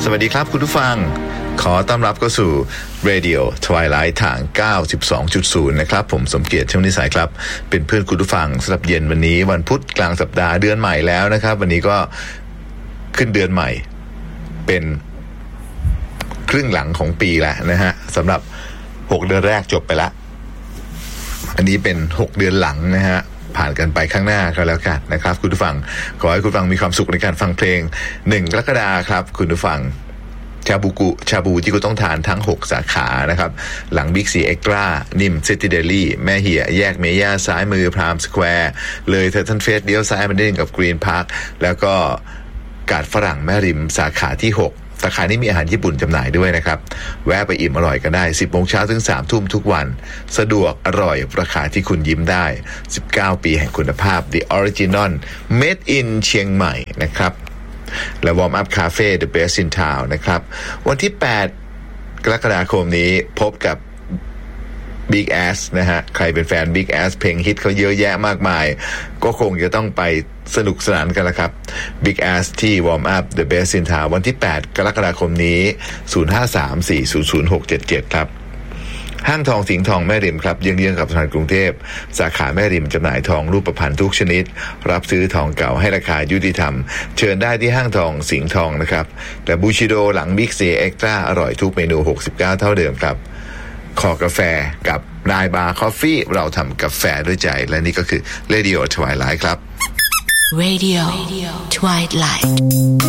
วัสดีครับคุณผู้ฟังขอต้อนรับเข้าสู่ Radio Twilight ทาง 92.0 นะครับผมสมเกียรติเช่นนิสัยครับเป็นเพื่อนคุณผู้ฟังสำหรับเย็นวันนี้วันพุธกลางสัปดาห์เดือนใหม่แล้วนะครับวันนี้ก็ขึ้นเดือนใหม่เป็นครึ่งหลังของปีแล้วนะฮะสำหรับ6เดือนแรกจบไปละอันนี้เป็น6เดือนหลังนะฮะผ่านกันไปข้างหน้าก็แล้วกันนะครับคุณผู้ฟังขอให้คุณผู้ฟังมีความสุขในการฟังเพลง1กรกฎาคมครับคุณผู้ฟังชาบูที่คุณต้องทานทั้ง6สาขานะครับหลังบิ๊กซีเอ็กซ์ตร้านิ่มซิตี้เดลี่แม่เหี่ยแยกเมย่าซ้ายมือพรามสแควร์เลยเทอร์ทันเฟสเลี้ยวซ้ายมันได้กับกรีนพาร์คแล้วก็กาดฝรั่งแม่ริมสาขาที่6สาขานี้มีอาหารญี่ปุ่นจำหน่ายด้วยนะครับแวะไปอิ่มอร่อยกันได้ 10 โมงเช้าถึง 3 ทุ่มทุกวันสะดวกอร่อยราคาที่คุณยิ้มได้19 ปีแห่งคุณภาพ The Original Made in เชียงใหม่นะครับและ Warm Up Cafe The Best in Town นะครับวันที่8กรกฎาคมนี้พบกับ Big Ass นะฮะใครเป็นแฟน Big Ass เพลงฮิตเขาเยอะแยะมากมายก็คงจะต้องไปสนุกสนานกันละครับ Big Ass ที่ Warm Up The Best in Town วันที่8กรกฎาคมนี้0534000677ครับห้างทองสิงห์ทองแม่ริมครับเยื้องๆกับธนาคารกรุงเทพสาขาแม่ริมจำหน่ายทองรูปพรรณทุกชนิดรับซื้อทองเก่าให้ราคายุติธรรมเชิญได้ที่ห้างทองสิงห์ทองนะครับแต่บูชิโดหลังบิ๊กซีเอ็กซ์ตร้าอร่อยทุกเมนู69เท่าเดิมครับขอกาแฟกับนายบาร์คอฟฟี่เราทำกาแฟด้วยใจและนี่ก็คือ Radio Twilight ครับ Radio Twilight